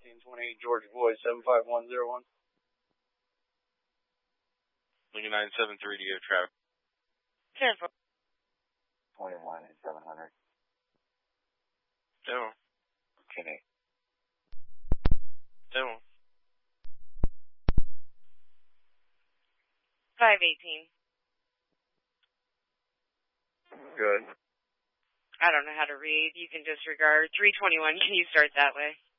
1428 Georgia Boys, 75101. Lincoln 973 to go, traffic. 10-4. 21 and 700. Demo. 10-8. Demo. 518. Good. I don't know how to read. You can disregard. 321, can you start that way?